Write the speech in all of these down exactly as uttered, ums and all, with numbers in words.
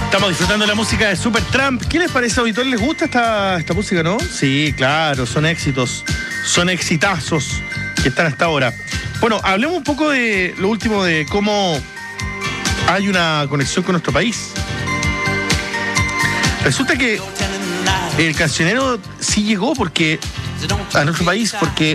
Estamos disfrutando de la música de Supertramp. ¿Qué les parece, auditor? ¿Les gusta esta, esta música, no? Sí, claro, son éxitos, son exitazos que están hasta ahora. Bueno, hablemos un poco de lo último, de cómo hay una conexión con nuestro país. Resulta que el cancionero sí llegó porque a nuestro país, porque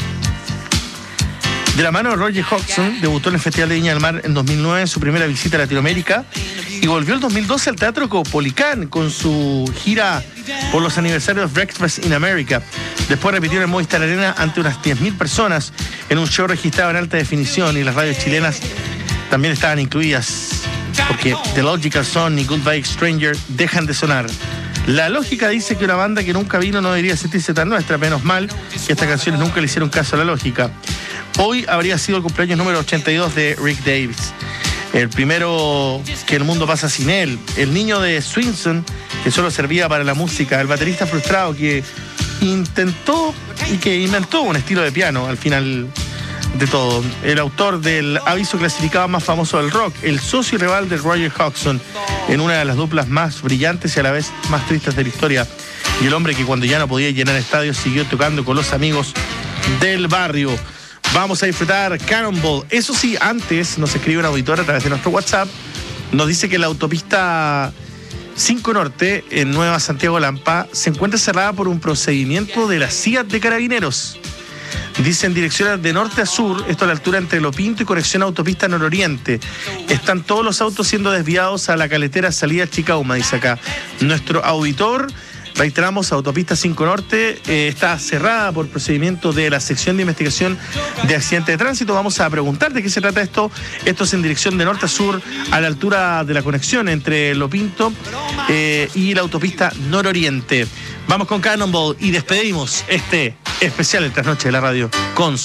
de la mano de Roger Hodgson debutó en el Festival de Viña del Mar en dos mil nueve en su primera visita a Latinoamérica y volvió el dos mil doce al Teatro Caupolicán con su gira por los aniversarios de Breakfast in America. Después repitió en el Movistar Arena ante unas diez mil personas en un show registrado en alta definición, y las radios chilenas también estaban incluidas porque The Logical Song y Goodbye Stranger dejan de sonar. La lógica dice que una banda que nunca vino no debería sentirse tan nuestra, menos mal que estas canciones nunca le hicieron caso a la lógica. Hoy habría sido el cumpleaños número ochenta y dos de Rick Davies, el primero que el mundo pasa sin él, el niño de Swinson que solo servía para la música, el baterista frustrado que intentó y que inventó un estilo de piano al final de todo, el autor del aviso clasificado más famoso del rock, el socio y rival de Roger Hodgson en una de las duplas más brillantes y a la vez más tristes de la historia, y el hombre que cuando ya no podía llenar estadios siguió tocando con los amigos del barrio. Vamos a disfrutar Cannonball. Eso sí, antes nos escribe un auditor a través de nuestro WhatsApp, nos dice que la autopista cinco Norte en Nueva Santiago Lampa se encuentra cerrada por un procedimiento de la C I A T de Carabineros. Dice en dirección de norte a sur, esto a la altura entre Lo Pinto y conexión a autopista nororiente. Están todos los autos siendo desviados a la caletera salida Chicauma, dice acá nuestro auditor. Reiteramos, autopista cinco Norte eh, está cerrada por procedimiento de la sección de investigación de accidentes de tránsito. Vamos a preguntar de qué se trata esto. Esto es en dirección de norte a sur, a la altura de la conexión entre Lo Pinto eh, y la autopista nororiente. Vamos con Cannonball y despedimos este especial El Trasnoche de la Radio con